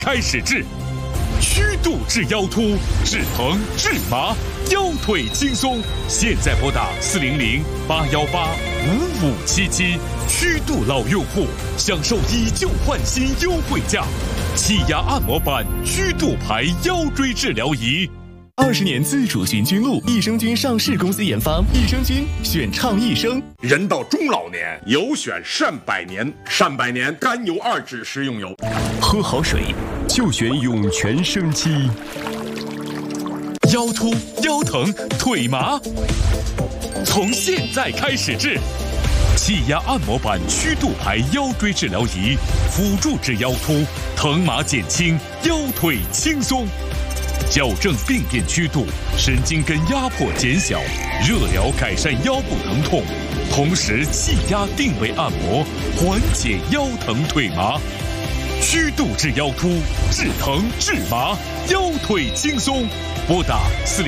开始治。虚度治腰突，治疼治麻，腰腿轻松。现在拨打400-818-5577，虚度老用户享受以旧换新优惠价，气压按摩板虚度牌腰椎治疗仪。 20年自主循菌露，益生菌上市公司研发，益生菌选畅益生。 人到中老年，有选善百年，善百年甘油2酯食用油。 喝好水就选涌泉生机。 腰突、腰疼、腿麻，从现在开始治。气压按摩板虚度牌腰椎治疗仪，辅助治腰突，疼麻减轻，腰腿轻松。矫正病变曲度，神经根压迫减小，热疗改善腰部疼痛，同时气压定位按摩，缓解腰疼腿麻。虚度治腰突，治疼治麻，腰腿轻松。拨打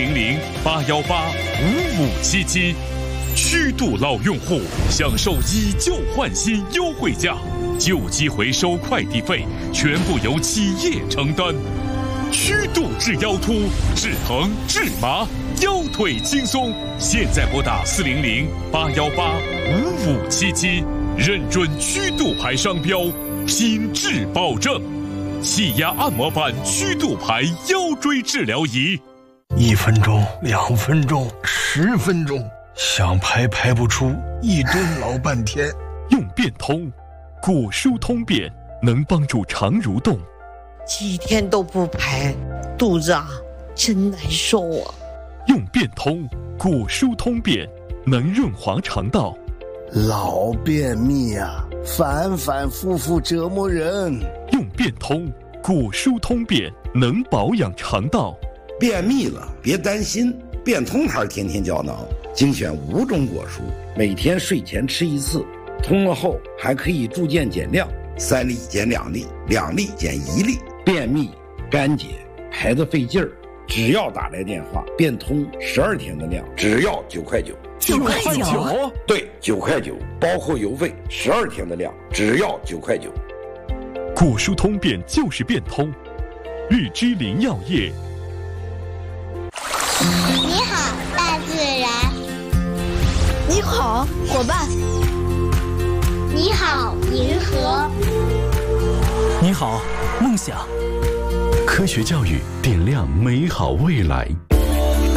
400-818-5577，虚度老用户享受以旧换新优惠价，旧机回收快递费全部由企业承担。虚度治腰突，治疼治麻，腰腿轻松。现在拨打400-818-5577，认准虚度牌商标，品质保证。气压按摩板虚度牌腰椎治疗仪 ，1分钟、2分钟、10分钟，想排不出，一蹲老半天。 用变通，果舒通便能帮助肠蠕动。 几天都不排，肚子真难受啊！ 用变通，果舒通便能润滑肠道。 老便秘反反复复折磨人。 用变通，果舒通便能保养肠道。 便秘了别担心，变通牌天天胶囊精选5种果蔬，每天睡前吃1次，通了后还可以逐渐减量，3粒减2粒，2粒减1粒。便秘、干结、排得费劲儿，只要打来电话，变通12天的量，只要9块9。 9块9？ 对，9块9，包括邮费，12天的量，只要9块9。 果舒通便就是变通，日之林药业。 你好，大自然。 你好，伙伴。 你好，银河。 你好，梦想。 科学教育点亮美好未来。